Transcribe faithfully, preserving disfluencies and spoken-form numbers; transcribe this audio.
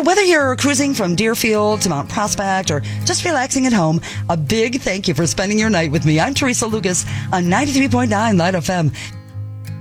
whether you're cruising from Deerfield to Mount Prospect or just relaxing at home, a big thank you for spending your night with me. I'm Teresa Lucas on ninety-three point nine Light F M.